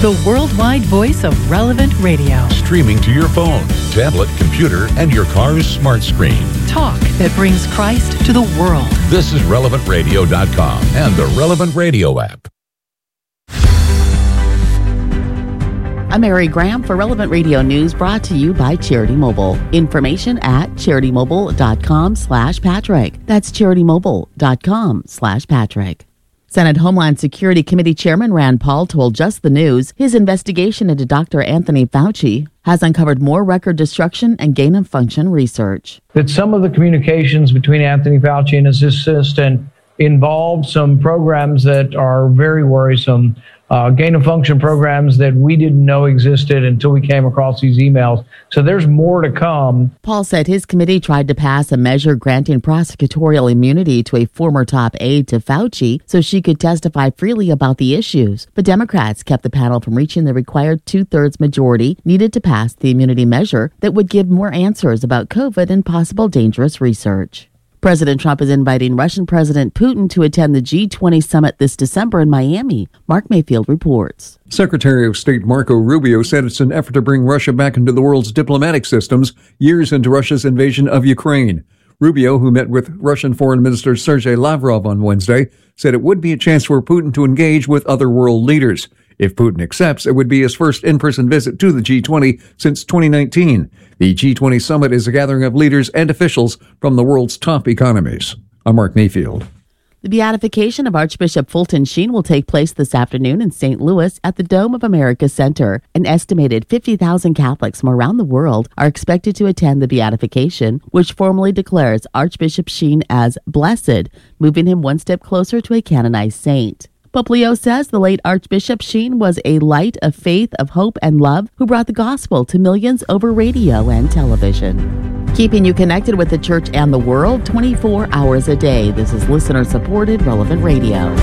the worldwide voice of Relevant Radio. Streaming to your phone, tablet, computer, and your car's smart screen. Talk that brings Christ to the world. This is RelevantRadio.com and the Relevant Radio app. I'm Mary Graham for Relevant Radio News, brought to you by Charity Mobile. Information at CharityMobile.com/Patrick. That's CharityMobile.com/Patrick. Senate Homeland Security Committee Chairman Rand Paul told Just the News his investigation into Dr. Anthony Fauci has uncovered more record destruction and gain-of-function research. That some of the communications between Anthony Fauci and his assistant involved some programs that are very worrisome, gain-of-function programs that we didn't know existed until we came across these emails. So there's more to come. Paul said his committee tried to pass a measure granting prosecutorial immunity to a former top aide to Fauci so she could testify freely about the issues. But Democrats kept the panel from reaching the required two-thirds majority needed to pass the immunity measure that would give more answers about COVID and possible dangerous research. President Trump is inviting Russian President Putin to attend the G20 summit this December in Miami. Mark Mayfield reports. Secretary of State Marco Rubio said it's an effort to bring Russia back into the world's diplomatic systems years into Russia's invasion of Ukraine. Rubio, who met with Russian Foreign Minister Sergei Lavrov on Wednesday, said it would be a chance for Putin to engage with other world leaders. If Putin accepts, it would be his first in-person visit to the G20 since 2019. The G20 summit is a gathering of leaders and officials from the world's top economies. I'm Mark Mayfield. The beatification of Archbishop Fulton Sheen will take place this afternoon in St. Louis at the Dome of America Center. An estimated 50,000 Catholics from around the world are expected to attend the beatification, which formally declares Archbishop Sheen as blessed, moving him one step closer to a canonized saint. Pope Leo says the late Archbishop Sheen was a light of faith, of hope, and love who brought the gospel to millions over radio and television. Keeping you connected with the church and the world 24 hours a day. This is listener-supported Relevant Radio.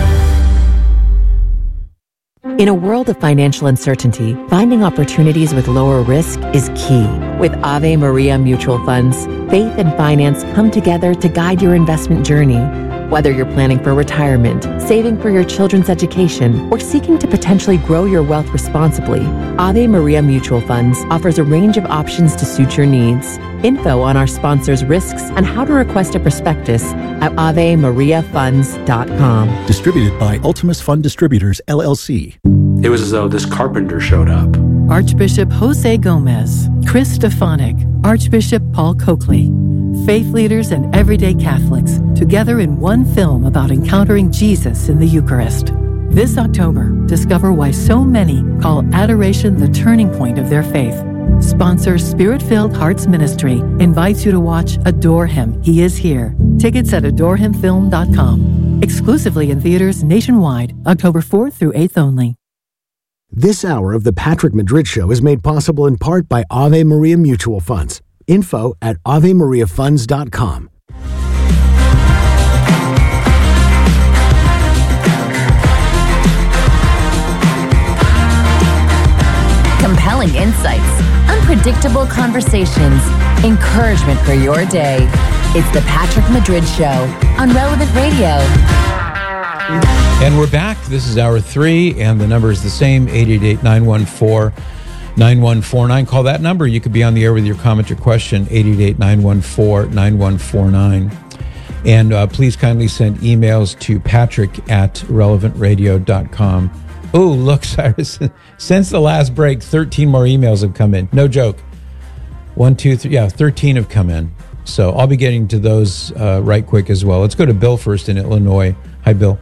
In a world of financial uncertainty, finding opportunities with lower risk is key. With Ave Maria Mutual Funds, faith and finance come together to guide your investment journey. Whether you're planning for retirement, saving for your children's education, or seeking to potentially grow your wealth responsibly, Ave Maria Mutual Funds offers a range of options to suit your needs. Info on our sponsors' risks and how to request a prospectus at AveMariaFunds.com. Distributed by Ultimus Fund Distributors, LLC. It was as though this carpenter showed up. Archbishop Jose Gomez, Chris Stefanik, Archbishop Paul Coakley. Faith leaders and everyday Catholics together in one film about encountering Jesus in the Eucharist. This October, discover why so many call adoration the turning point of their faith. Sponsor Spirit-Filled Hearts Ministry invites you to watch Adore Him, He Is Here. Tickets at adorehimfilm.com. Exclusively in theaters nationwide, October 4th through 8th only. This hour of the Patrick Madrid Show is made possible in part by Ave Maria Mutual Funds. Info at AveMariaFunds.com. Compelling insights, unpredictable conversations, encouragement for your day. It's the Patrick Madrid Show on Relevant Radio. And we're back. This is hour 3, and the number is the same, 888-914-9149. Call that number. You could be on the air with your comment or question, 888-914-9149. And please kindly send emails to patrick@relevantradio.com. Oh, look, Cyrus, since the last break, 13 more emails have come in. No joke. 1, 2, 3, 13 have come in. So I'll be getting to those right quick as well. Let's go to Bill first in Illinois. Hi, Bill.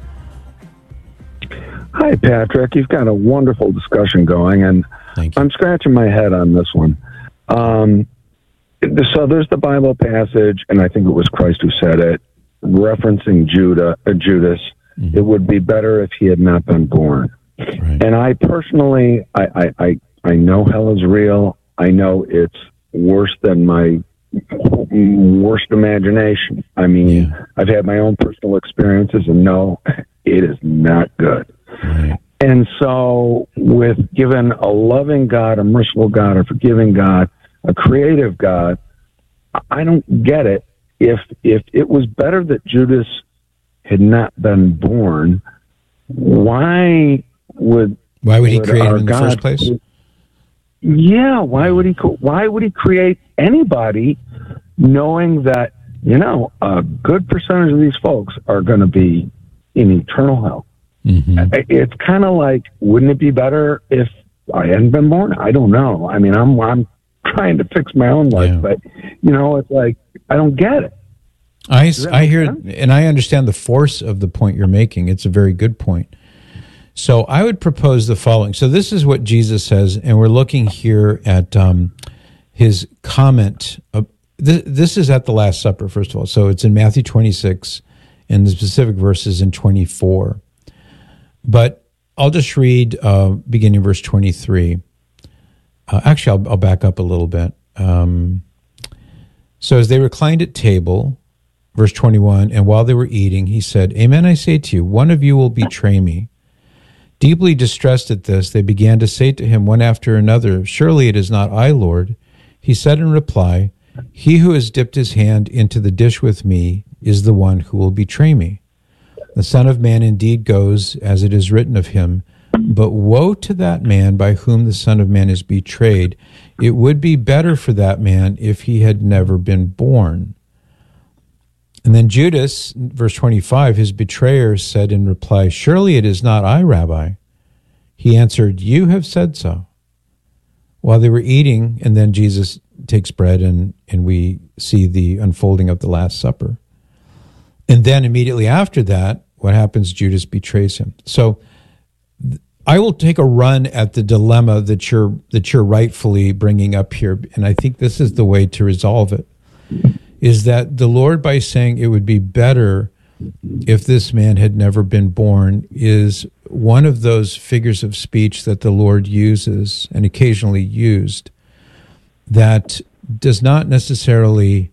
Hi, Patrick. You've got a wonderful discussion going, and I'm scratching my head on this one. So there's the Bible passage, and I think it was Christ who said it, referencing Judas. Mm-hmm. It would be better if he had not been born. Right. And I personally, I know hell is real. I know it's worse than my worst imagination. I mean, I've had my own personal experiences, and no, it is not good. Right. And so with given a loving God, a merciful God, a forgiving God, a creative God, I don't get it. If it was better that Judas had not been born, why would Why would he create him in the first place? Yeah, why would he create anybody knowing that, a good percentage of these folks are going to be in eternal hell? Mm-hmm. It's kind of like, wouldn't it be better if I hadn't been born? I don't know. I mean, I'm trying to fix my own life, but it's like, I don't get it. I hear, and I understand the force of the point you're making. It's a very good point. So I would propose the following. So this is what Jesus says, and we're looking here at his comment. This is at the Last Supper, first of all. So it's in Matthew 26, and the specific verses in 24. But I'll just read beginning verse 23. Actually, I'll back up a little bit. So as they reclined at table, verse 21, and while they were eating, he said, "Amen, I say to you, one of you will betray me." Deeply distressed at this, they began to say to him one after another, "Surely it is not I, Lord." He said in reply, "He who has dipped his hand into the dish with me is the one who will betray me. The Son of Man indeed goes as it is written of him, but woe to that man by whom the Son of Man is betrayed. It would be better for that man if he had never been born." And then Judas, verse 25, his betrayer said in reply, "Surely it is not I, Rabbi." He answered, "You have said so." While they were eating, and then Jesus takes bread and we see the unfolding of the Last Supper. And then immediately after that, what happens? Judas betrays him. So I will take a run at the dilemma that you're rightfully bringing up here, and I think this is the way to resolve it, is that the Lord, by saying it would be better if this man had never been born, is one of those figures of speech that the Lord uses and occasionally used that does not necessarily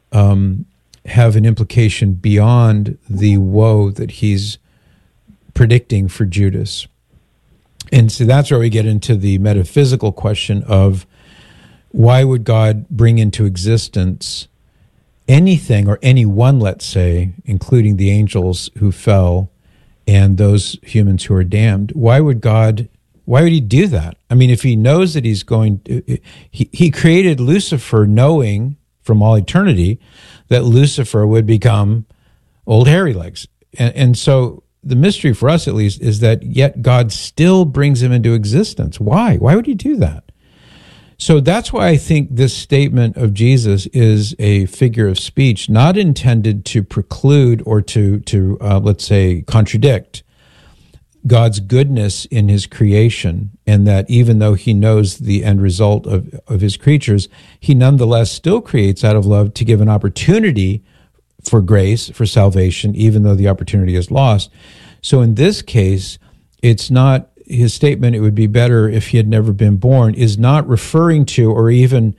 have an implication beyond the woe that he's predicting for Judas. And so that's where we get into the metaphysical question of why would God bring into existence anything or anyone, let's say, including the angels who fell and those humans who are damned? Why would he do that? I mean, if he knows that he's going to, he created Lucifer knowing from all eternity that Lucifer would become old hairy legs. And so the mystery for us, at least, is that yet God still brings him into existence. Why? Why would he do that? So that's why I think this statement of Jesus is a figure of speech, not intended to preclude or to let's say, contradict God's goodness in his creation, and that even though he knows the end result of his creatures, he nonetheless still creates out of love to give an opportunity for grace, for salvation, even though the opportunity is lost. So in this case, it's not his statement, "It would be better if he had never been born," is not referring to or even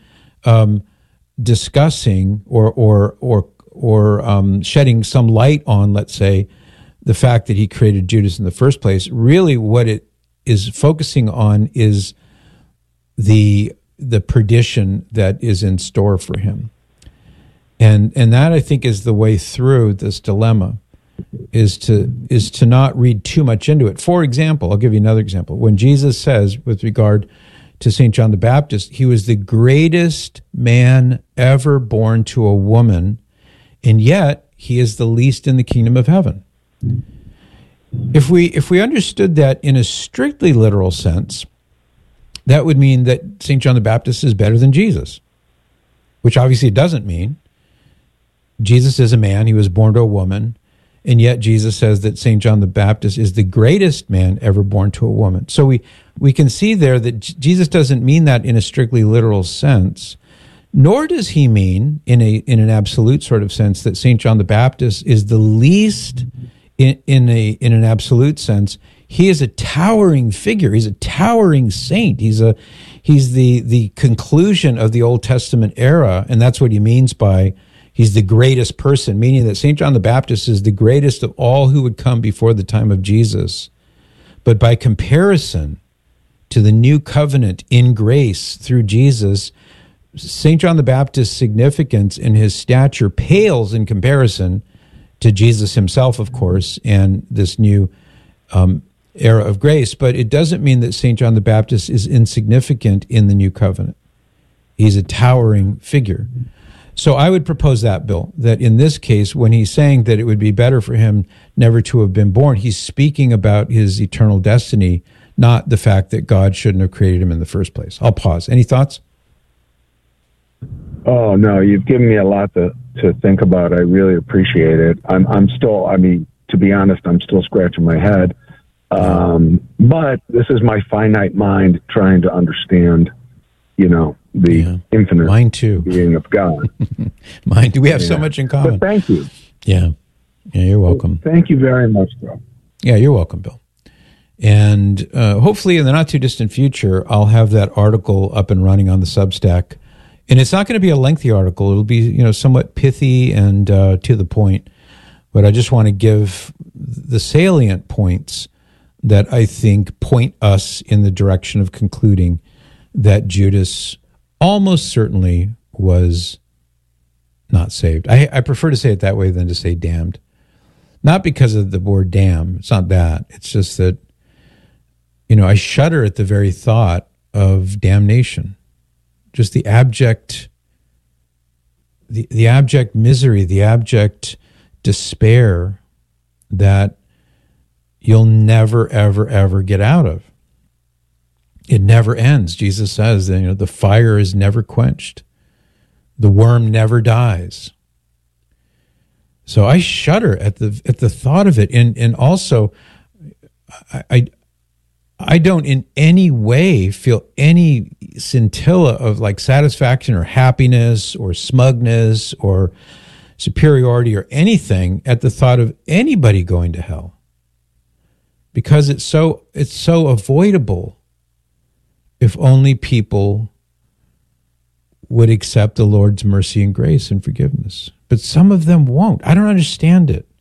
discussing or shedding some light on, let's say, the fact that he created Judas in the first place. Really what it is focusing on is the perdition that is in store for him. And that, I think, is the way through this dilemma, is to not read too much into it. For example, I'll give you another example. When Jesus says, with regard to St. John the Baptist, he was the greatest man ever born to a woman, and yet he is the least in the kingdom of heaven. If we understood that in a strictly literal sense, that would mean that St. John the Baptist is better than Jesus, which obviously it doesn't mean. Jesus is a man, he was born to a woman, and yet Jesus says that St. John the Baptist is the greatest man ever born to a woman. So we can see there that Jesus doesn't mean that in a strictly literal sense, nor does he mean in an absolute sort of sense that St. John the Baptist is the least in an absolute sense. He is a towering figure. He's a towering saint. He's the conclusion of the Old Testament era, and that's what he means by he's the greatest person, meaning that St. John the Baptist is the greatest of all who would come before the time of Jesus. But by comparison to the new covenant in grace through Jesus, St. John the Baptist's significance and his stature pales in comparison to Jesus himself, of course, and this new era of grace, but it doesn't mean that St. John the Baptist is insignificant in the new covenant. He's a towering figure. So I would propose that, Bill, that in this case, when he's saying that it would be better for him never to have been born, he's speaking about his eternal destiny, not the fact that God shouldn't have created him in the first place. I'll pause. Any thoughts? Oh, no, you've given me a lot to think about. I really appreciate it. I'm still, I mean, to be honest, I'm still scratching my head. But this is my finite mind trying to understand, the infinite Mine too. being of God. Mine too. We have so much in common. But thank you. Yeah, you're welcome. Well, thank you very much, Bill. Yeah, you're welcome, Bill. And hopefully in the not too distant future, I'll have that article up and running on the Substack. And it's not going to be a lengthy article. It'll be, somewhat pithy and to the point. But I just want to give the salient points that I think point us in the direction of concluding that Judas almost certainly was not saved. I prefer to say it that way than to say damned. Not because of the word damn. It's not that. It's just that, I shudder at the very thought of damnation. Just the abject misery, the abject despair that you'll never, ever, ever get out of. It never ends. Jesus says that, the fire is never quenched. The worm never dies. So I shudder at the thought of it. And also, I don't in any way feel any scintilla of like satisfaction or happiness or smugness or superiority or anything at the thought of anybody going to hell, because it's so avoidable if only people would accept the Lord's mercy and grace and forgiveness. But some of them won't. I don't understand it.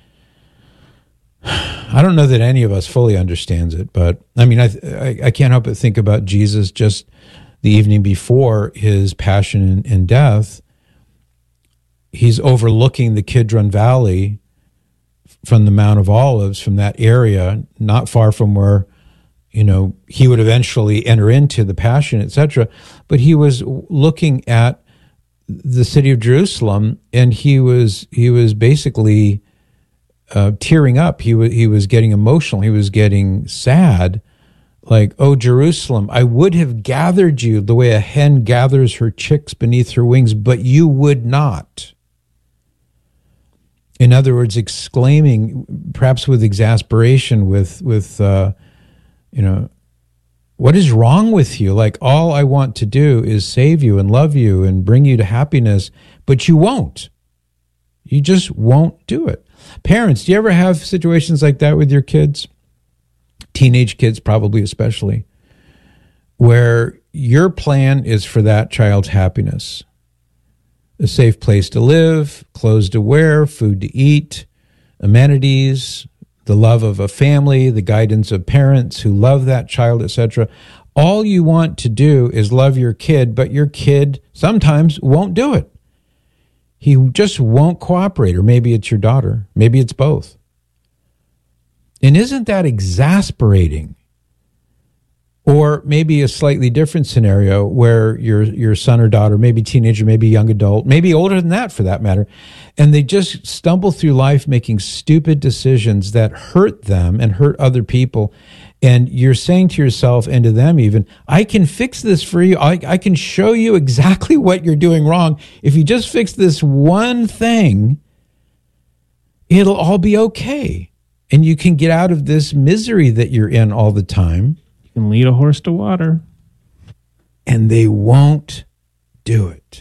I don't know that any of us fully understands it, but I mean, I can't help but think about Jesus just the evening before his passion and death. He's overlooking the Kidron Valley from the Mount of Olives, from that area, not far from where, he would eventually enter into the Passion, etc. But he was looking at the city of Jerusalem, and he was basically tearing up. He was getting emotional. He was getting sad. Like, oh, Jerusalem, I would have gathered you the way a hen gathers her chicks beneath her wings, but you would not. In other words, exclaiming, perhaps with exasperation, with what is wrong with you? Like, all I want to do is save you and love you and bring you to happiness, but you won't. You just won't do it. Parents, do you ever have situations like that with your kids? Teenage kids, probably especially, where your plan is for that child's happiness. A safe place to live, clothes to wear, food to eat, amenities, the love of a family, the guidance of parents who love that child, etc. All you want to do is love your kid, but your kid sometimes won't do it. He just won't cooperate, or maybe it's your daughter, maybe it's both. And isn't that exasperating? Or maybe a slightly different scenario where your son or daughter, maybe teenager, maybe young adult, maybe older than that for that matter, and they just stumble through life making stupid decisions that hurt them and hurt other people. And you're saying to yourself and to them even, I can fix this for you. I can show you exactly what you're doing wrong. If you just fix this one thing, it'll all be okay. And you can get out of this misery that you're in all the time. And lead a horse to water. And they won't do it.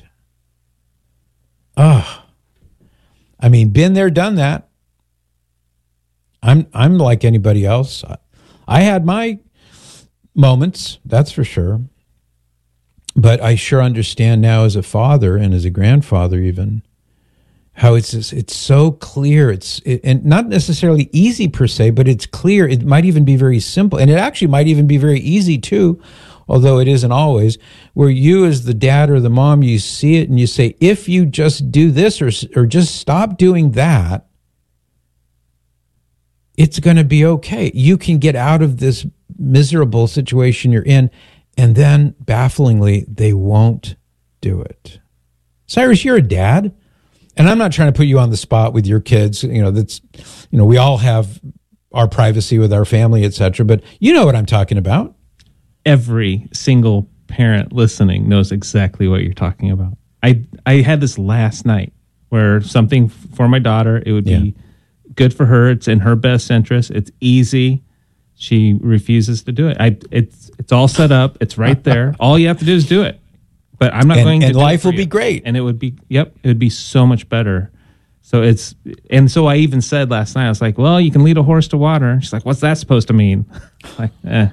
I mean, been there, done that. I'm like anybody else. I had my moments, that's for sure. But I sure understand now as a father and as a grandfather even, how it's so clear. And not necessarily easy per se, but it's clear. It might even be very simple. And it actually might even be very easy too, although it isn't always, where you as the dad or the mom, you see it and you say, if you just do this or just stop doing that, it's going to be okay. You can get out of this miserable situation you're in. And then, bafflingly, they won't do it. Cyrus, you're a dad. And I'm not trying to put you on the spot with your kids. We all have our privacy with our family, etc. But you know what I'm talking about. Every single parent listening knows exactly what you're talking about. I had this last night where something for my daughter, it would be good for her. It's in her best interest. It's easy. She refuses to do it. It's all set up. It's right there. All you have to do is do it. But I'm not going to. And life will be great. And it would be so much better. So so I even said last night, I was like, well, you can lead a horse to water. And she's like, what's that supposed to mean? Like,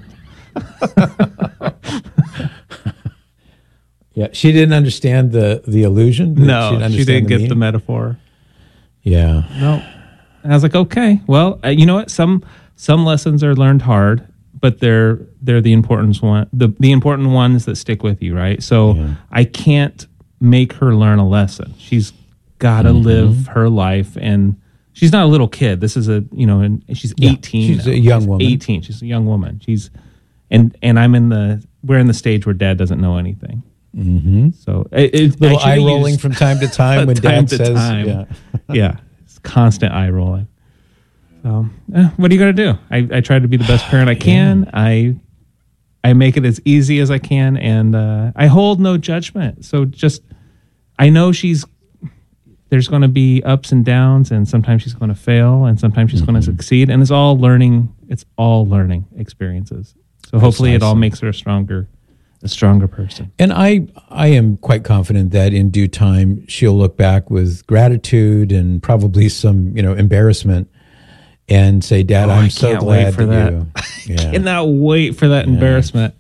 Yeah, she didn't understand the illusion. No, she didn't get the metaphor. Yeah. No. And I was like, okay, well, you know what? Some lessons are learned hard, but they're the important ones that stick with you, right? So I can't make her learn a lesson. She's got to live her life, and she's not a little kid. This is she's 18. She's a young woman. 18. She's a young woman. And we're in the stage where Dad doesn't know anything. Mm-hmm. So it's little eye rolling from time to time when Dad says, yeah, it's constant eye rolling. So, what are you going to do? I try to be the best parent I can. I make it as easy as I can, and I hold no judgment. So I know there's going to be ups and downs, and sometimes she's going to fail, and sometimes she's going to succeed, and it's all learning experiences. So hopefully it all makes her a stronger person. And I am quite confident that in due time she'll look back with gratitude and probably some embarrassment and say, Dad, I'm so glad for that. You. I cannot wait for that embarrassment.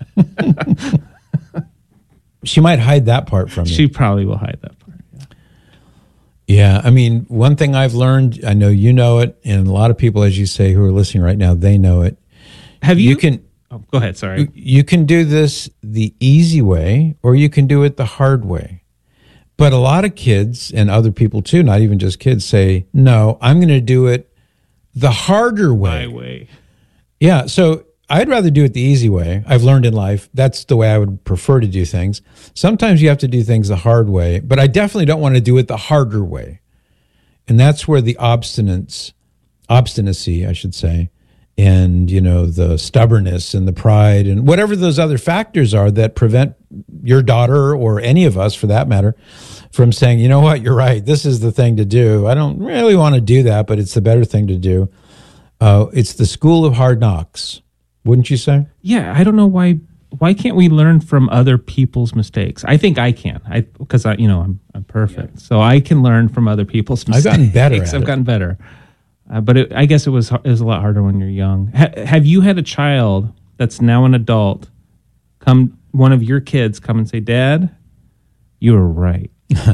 She might hide that part from you. She probably will hide that part. Yeah, I mean, one thing I've learned, I know you know it, and a lot of people, as you say, who are listening right now, they know it. You can... Oh, go ahead, sorry. You can do this the easy way, or you can do it the hard way. But a lot of kids, and other people too, not even just kids, say, no, I'm going to do it the harder way. My way. Yeah, so I'd rather do it the easy way. I've learned in life, that's the way I would prefer to do things. Sometimes you have to do things the hard way, but I definitely don't want to do it the harder way. And that's where the obstinacy, I should say, and the stubbornness and the pride and whatever those other factors are that prevent your daughter, or any of us for that matter, from saying, you know what, you're right, this is the thing to do. I don't really want to do that, but it's the better thing to do. It's the school of hard knocks, wouldn't you say? Yeah, I don't know why can't we learn from other people's mistakes? I think I can. Because I'm perfect. Yeah. So I can learn from other people's mistakes. I've gotten better at it. I've gotten better. But I guess it was a lot harder when you're young. Have you had a child that's now an adult one of your kids come and say, Dad, you were right?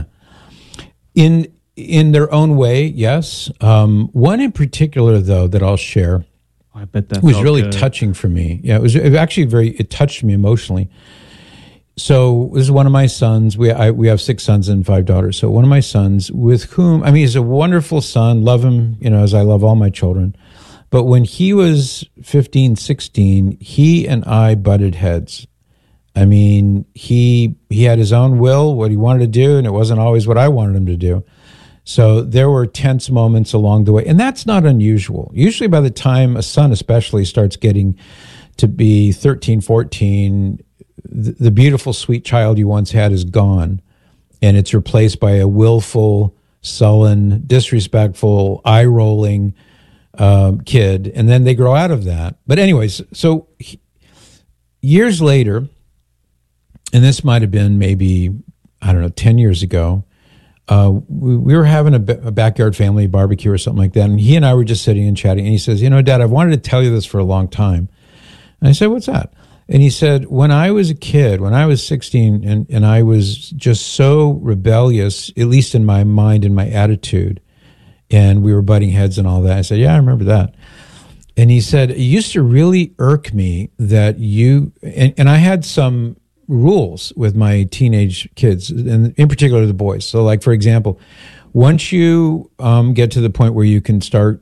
In their own way, yes. One in particular, though, that I'll share, I bet that was really touching for me. Yeah, it was actually it touched me emotionally. So this is one of my sons. We have 6 sons and 5 daughters. So one of my sons, with whom, he's a wonderful son, love him, as I love all my children. But when he was 15, 16, he and I butted heads. He had his own will, what he wanted to do, and it wasn't always what I wanted him to do. So there were tense moments along the way, and that's not unusual. Usually by the time a son especially starts getting to be 13, 14, the beautiful, sweet child you once had is gone, and it's replaced by a willful, sullen, disrespectful, eye-rolling kid, and then they grow out of that. But anyways, so years later, and this might have been maybe, 10 years ago, we were having a backyard family barbecue or something like that, and he and I were just sitting and chatting, and he says, Dad, I've wanted to tell you this for a long time. And I said, what's that? And he said, when I was a kid, when I was 16, and I was just so rebellious, at least in my mind and my attitude, and we were butting heads and all that. I said, yeah, I remember that. And he said, it used to really irk me that you, and I had some rules with my teenage kids, and in particular the boys. So like, for example, once you get to the point where you can start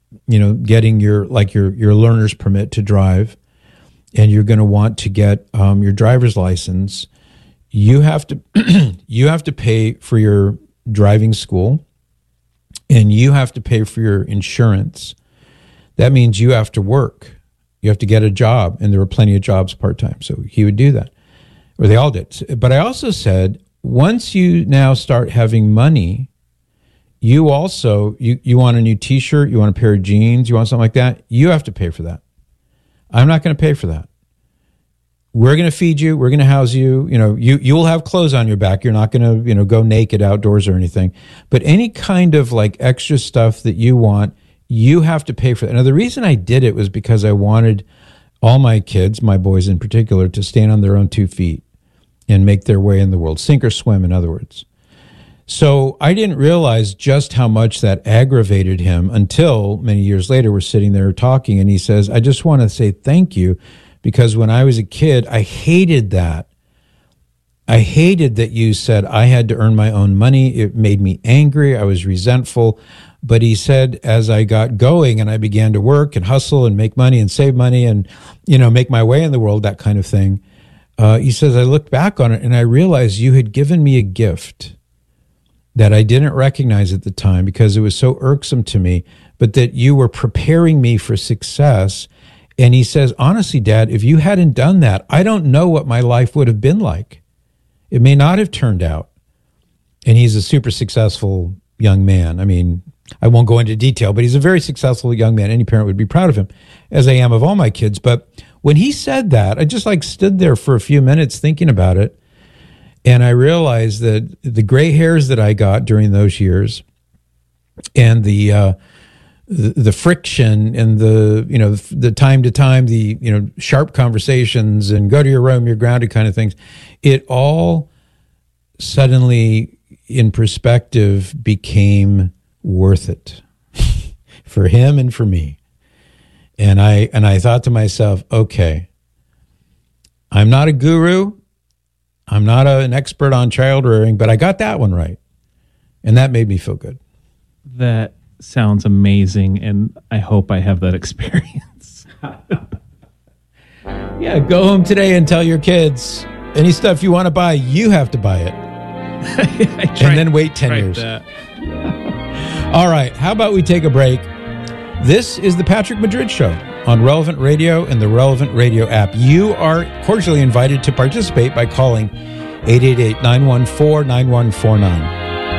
getting your learner's permit to drive, and you're going to want to get your driver's license, you have to pay for your driving school, and you have to pay for your insurance. That means you have to work. You have to get a job, and there were plenty of jobs part-time. So he would do that, or they all did. But I also said, once you now start having money, you also, you want a new T-shirt, you want a pair of jeans, you want something like that, you have to pay for that. I'm not going to pay for that. We're going to feed you. We're going to house you. You will have clothes on your back. You're not going to, go naked outdoors or anything. But any kind of like extra stuff that you want, you have to pay for that. Now, the reason I did it was because I wanted all my kids, my boys in particular, to stand on their own 2 feet and make their way in the world, sink or swim, in other words. So I didn't realize just how much that aggravated him until many years later we're sitting there talking, and he says, I just want to say thank you, because when I was a kid, I hated that. I hated that you said I had to earn my own money. It made me angry. I was resentful. But he said, as I got going and I began to work and hustle and make money and save money and, make my way in the world, that kind of thing, he says, I looked back on it and I realized you had given me a gift that I didn't recognize at the time because it was so irksome to me, but that you were preparing me for success. And he says, honestly, Dad, if you hadn't done that, I don't know what my life would have been like. It may not have turned out. And he's a super successful young man. I mean, I won't go into detail, but he's a very successful young man. Any parent would be proud of him, as I am of all my kids. But when he said that, I just stood there for a few minutes thinking about it. And I realized that the gray hairs that I got during those years and the friction and the time to time, sharp conversations and go to your room, you're grounded kind of things, it all suddenly in perspective became worth it for him and for me. And I thought to myself, okay, I'm not a guru. I'm not an expert on child rearing, but I got that one right. And that made me feel good. That sounds amazing, and I hope I have that experience. Yeah, go home today and tell your kids, any stuff you want to buy, you have to buy it. And then wait 10 years. All right, how about we take a break? This is the Patrick Madrid Show on Relevant Radio and the Relevant Radio app. You are cordially invited to participate by calling 888-914-9149.